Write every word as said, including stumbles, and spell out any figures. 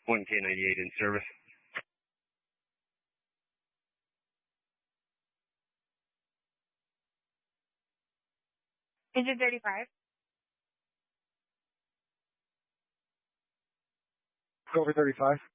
one K ninety-eight in service. Engine thirty-five. Over thirty-five.